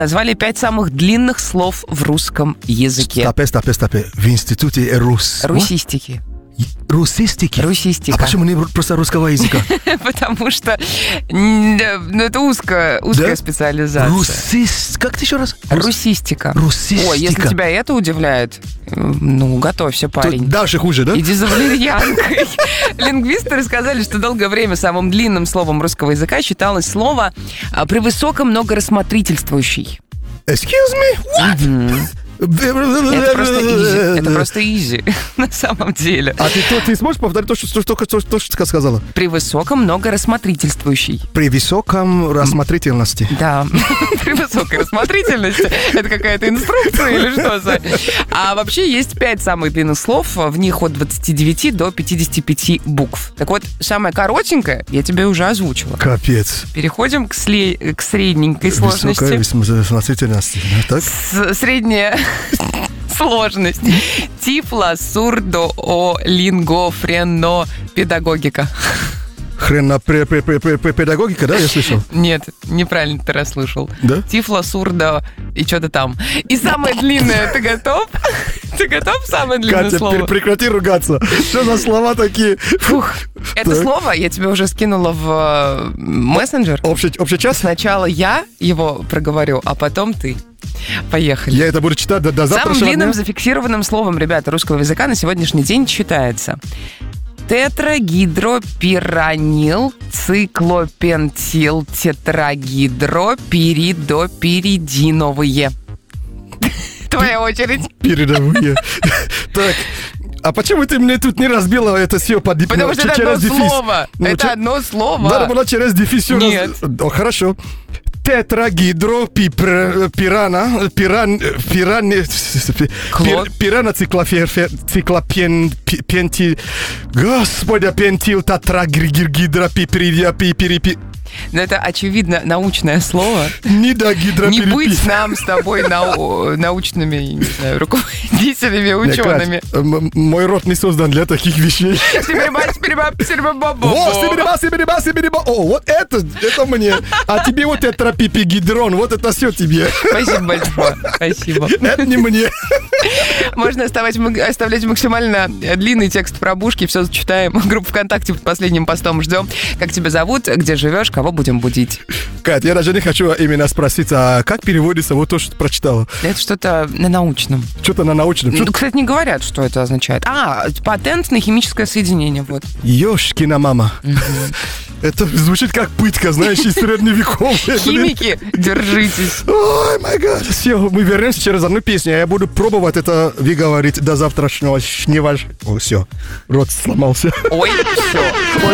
Назвали 5 самых длинных слов в русском языке. Стопе. В институте Русистики. Русистики? Русистика. А почему не просто русского языка? Потому что это узкая специализация. Как ты еще раз? Русистика. Русистика. Ой, если тебя это удивляет, готовься, парень. Дальше хуже, да? Иди за валерьянкой. Лингвисты рассказали, что долгое время самым длинным словом русского языка считалось слово «превысоко многорассмотрительствующий». Excuse me? What? Это просто изи, на самом деле. А ты сможешь повторить то, что сказала? При высоком многорассмотрительствующий. При высоком рассмотрительности. Да, при высокой рассмотрительности. Это какая-то инструкция или что, Сань? А вообще есть 5 самых длинных слов, в них от 29 до 55 букв. Так вот, самое коротенькое я тебе уже озвучила. Капец. Переходим к средненькой сложности. Высокая рассмотрительности. Средняя сложность. Тифло-сурдо-о-лингофрено-педагогика. Педагогика, да, я слышал? Нет, неправильно ты расслышал. Да? Тифло-сурдо и что-то там. И самое длинное, ты готов? Ты готов самое длинное слово? Катя, прекрати ругаться. Что за слова такие? Фух. Это слово я тебе уже скинула в мессенджер. Общий час? Сначала я его проговорю, а потом ты. Поехали. Я это буду читать до завтрашнего Самым длинным дня? зафиксированным словом, ребята, русского языка на сегодняшний день считается тетрагидропиранил циклопентил тетрагидропиридопиридиновые. Твоя очередь. Передовые. Так, а почему ты мне тут не разбила это все под Потому что это одно слово. Это одно слово. Надо было через дефис все. Нет. Хорошо. Пирана-циклопенти... Господи, пентил татрагидропипирипи... Но это, очевидно, научное слово. Не быть нам с тобой научными, не знаю, руководителями, учеными. Мой рот не создан для таких вещей. О, вот это мне. А тебе вот тетрапипигидрон, вот это все тебе. Спасибо большое. Спасибо. Это не мне. Можно оставлять максимально длинный текст про бушки. Все читаем. Группу ВКонтакте под последним постом ждем. Как тебя зовут, где живешь, кого будем будить? Кать, я даже не хочу именно спросить, а как переводится вот то, что ты прочитала? Это что-то на научном. Что-то на научном? Ну, кстати, не говорят, что это означает. Патент на химическое соединение, вот. Ёшкина мама. Это звучит как пытка, знаешь, из средневековья. Химики, держитесь. Ой, май гад. Все, мы вернемся через одну песню, а я буду пробовать это выговорить до завтрашнего дня. О, все, рот сломался. Ой, все.